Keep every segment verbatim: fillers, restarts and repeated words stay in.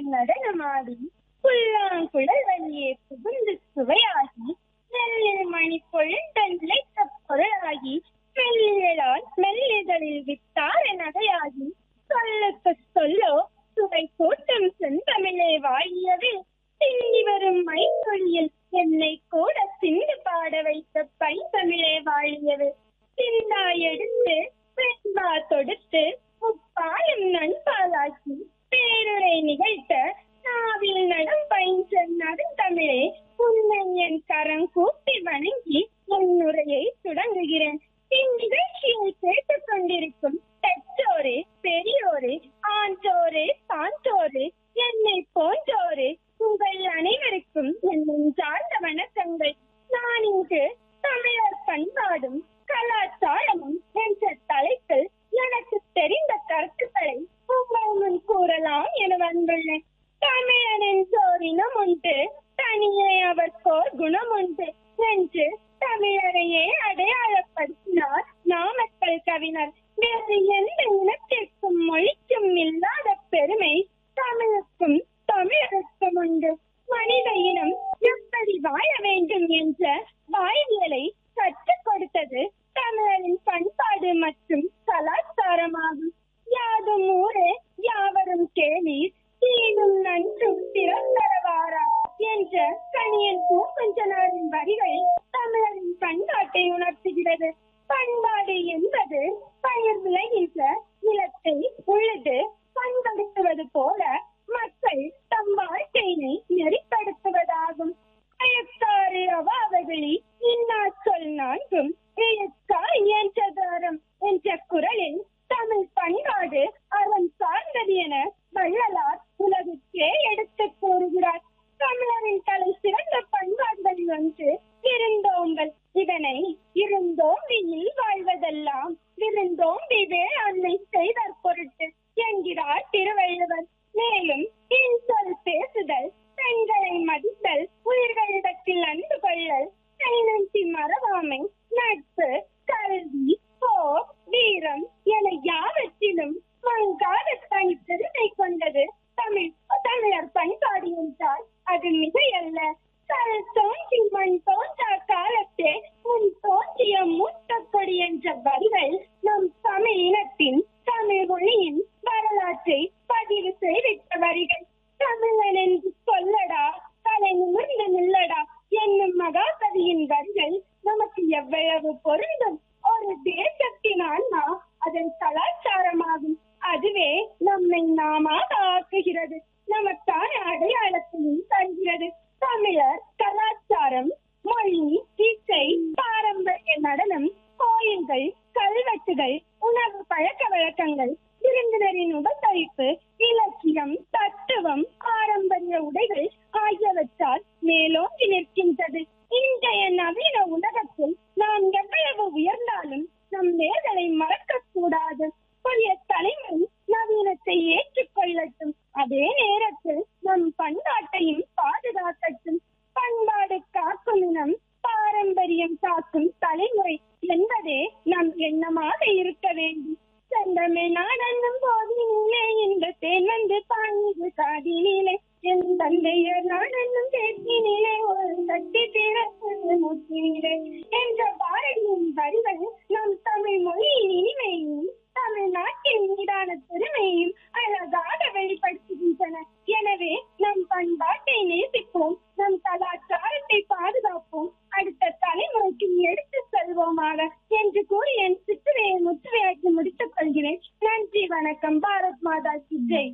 நடனமாடி புல்லாங்குழல் வழியே புகுந்து சுவையாகி நெல்லில் மணி பொழுந்தன்லை பொருளாகி மெல்லியலால் மெல்லிதழில் வித்தார நகையாகி சொல்லுக்கு சொல்லோ சுவை கூட்டம் செந்தமிழே வாழியவே சிந்தி வரும் மைமொழியில் என்னை கூட சிந்து பாட வைத்த பைந்தமிழே வாழியவே சிந்தா எடுத்து வெண்பா தொடுத்து முப்பாலும் நண்பாலாக்கி பேருரை நிகழ்த்த நாவில் நடம் பயின்ற நடுந்தமிழே உன்னை என் கரம் கூப்பி வணங்கி என் உரையை தொடங்குகிறேன். இந்நிகழ்ச்சியை கேட்டுக் கொண்டிருக்கும் பெற்றோரே, பெரியோரே, ஆன்றோரே, சான்றோரே, என்னை போன்றோரே, உங்கள் அனைவருக்கும் என் சார்ந்த வணக்கங்கள். நான் இங்கு தமிழர் பண்பாடும் கலாச்சாரமும் என்ற தலைப்பில் எனக்கு தெரிந்த கருத்துக்களை உங்கள் முன் கூறலாம் என வந்துள்ளேன். தமிழன் என்றோர் இனம் உண்டு, தனியே அவர்கோர் குணம் உண்டு என்று தமிழரையே அடையாளப்படுத்தினார் நாமக்கல் கவிஞர். வேறு எந்த இனத்திற்கும் மொழிக்கும் இல்லாத பெருமை தமிழுக்கும் தமிழருக்கும் உண்டு. மனித இனம் எப்படி வாழ வேண்டும் என்ற வாழ்வியலை கற்றுக் கொடுத்தது தமிழரின் பண்பாடு மற்றும் கலாச்சாரமாகும். யாதும் ஊரே யாவரும் கேளீர், தீனும் நன்றும் திறந்தரவாரா என்ற கணியன் பூங்குன்றனாரின் வரிகள் தமிழரின் பண்பாட்டை உணர்த்துகிறது. பண்பாடு என்பது பயிர் விளைகின்ற நிலத்தை உழுது பண்படுத்துவது போல மக்கள் தம் வாழ்க்கையினை நெறிப்படுத்துவதாகும். அயக்காறு அவாவகளி இன்னா சொல் நான்கும் இழுக்கா இயன்றதாரம் என்ற குரலில் தமிழ் பண்பாடு அறம் சார்ந்தது என வள்ளலார் உலகுக்கே எடுத்து கூறுகிறார். தமிழரின் தலை சிறந்த பண்பாடுகளில் ஒன்று விருந்தோம்பல். இதனை இருந்தோம்பியில் வாழ்வதெல்லாம் விருந்தோம்பி வேளாண்மை செய்தற் பொருட்டு என்கிறார் திருவள்ளுவர். மேலும் இன்சொல் பேசுதல், பெண்களை மதித்தல், உயிர்களிடத்தில் அன்பு கொள்ளல், கைநன்றி மறவாமை, நட்பு, கல்வி, போர், வீரம் என யாவற்றிலும் மங்காத தனி பெருமை கொண்டது தமிழ் தமிழர் பண்பாடு என்றால் அது மிகையல்ல. கல் தோன்றி மண் தோன்றா காலத்தே முன் தோன்றிய மூத்த கொடி என்ற வரிகள் நம் தமிழ் இனத்தின் தமிழ் மொழியின் வரலாற்றை பதிவு செய்திட்ட வரிகள். தமிழன் என்று சொல்லடா, தலை நிமிர்ந்து நில்லடா என்னும் மகாகவியின் வரிகள் நமக்கு எவ்வளவு பொருந்தும். ஒரு தேசத்தின் ஆன்மா அதன் கலாச்சாரமாகும். அதுவே நம்மை நாமாக ஆக்குகிறது, நமக்கான அடையாளத்தையும் தருகிறது. தமிழர் கலாச்சாரம், மொழி, இசை, பாரம்பரிய நடனம், கோயில்கள், கல்வெட்டுகள், உணவு பழக்க வழக்கங்கள், விருந்தினரின் உபசரிப்பு, இலக்கியம், தத்துவம், பாரம்பரிய உடைகள் ஆகியவற்றால் மேலோங்கி நிற்கின்றது. இன்றைய நவீன உலகத்தில் நாம் எவ்வளவு உயர்ந்தாலும் நம் வேர்களை மறக்க கூடாது. புதிய தலைமுறை நவீனத்தை ஏற்றுக்கொள்ளட்டும், அதே நேரத்தில் நம் பண்பாட்டையும் பாதுகாக்கட்டும். பண்பாடு காக்கும் இனம், பாரம்பரியம் காக்கும் தலைமுறை என்பதே நம் எண்ணமாக இருக்க வேண்டும். செந்தமே நாடன்னும் போதினிலே இந்த தேன் வந்து பாய்ந்து காதினிலே என் தந்தையர் நாடன்னும் தேத்தினிலே ஒரு தட்டி பிறகு முத்தினிலே என்ற பாரதியின் வரிகள் நம் தமிழ் மொழியின் இனிமையையும் தமிழ்நாட்டின் மீதான பெருமையையும் அழகாக வெளிப்படுத்துகின்றன. எனவே நம் பண்பாட்டை நேசிப்போம், நம் கலாச்சாரத்தை பாதுகாப்போம், அடுத்த தலைமுறைக்கு எடுத்து செல்வோமாக என்று கூறி என் சிற்றுரையை முற்றுரையாக்கி முடித்துக் கொள்கிறேன். நன்றி, வணக்கம். பாரத் மாதா கி ஜெய்.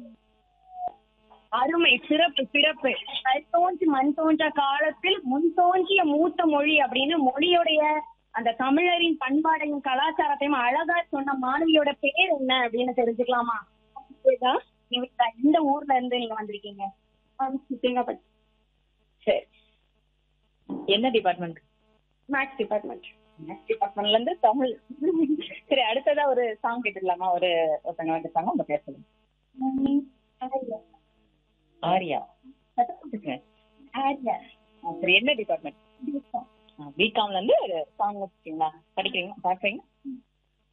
அருமை, சிறப்பு சிறப்பு. கல் தோன்றி மண் தோன்ற காலத்தில் முன் தோன்றிய மூத்த மொழி அப்படின்னு மொழியுடைய அந்த தமிழரின் பண்பாடையும் கலாச்சாரத்தையும் அழகா சொன்ன மாணவியோட பேர் என்ன அப்படின்னு தெரிஞ்சுக்கலாமா? இந்த ஊர்ல இருந்து நீங்க வந்திருக்கீங்க? சரி, என்ன டிபார்ட்மெண்ட்? Maths department. மேக்ஸ் டிபார்ட்மெண்ட்ல இருந்து தமிழ். சரி, அடுத்ததா ஒரு சாங் கேட்டுக்கலாமா? ஒரு ஒருத்தங்க வந்துருக்காங்க, உங்க பேர் சொல்லுங்க. ஆரியா. ஆரியா. சரி, என்ன டிபார்ட்மெண்ட்? பிகாம்ல இருந்து ஒரு சாங் வச்சுக்கீங்களா? படிக்கிறீங்களா? பாக்குறீங்க?